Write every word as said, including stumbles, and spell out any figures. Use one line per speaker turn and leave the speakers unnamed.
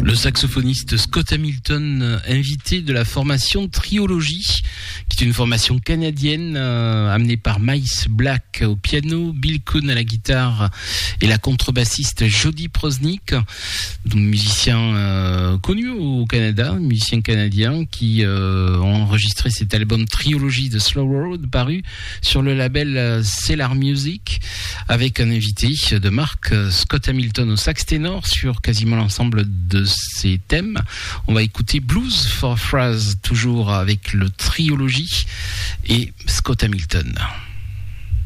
Le saxophoniste Scott Hamilton, invité de la formation Triology, qui est une formation canadienne euh, amenée par Miles Black au piano, Bill Coon à la guitare et la contrebassiste Jody Prosnick, musicien euh, connu au Canada, musicien canadien qui euh, ont enregistré cet album Triology de Slow Road paru sur le label Cellar Music, avec un invité de marque, Scott Hamilton au sax ténor sur quasiment l'ensemble de ses thèmes. On va écouter Blues for a Phrase, toujours avec le Triology et Scott Hamilton.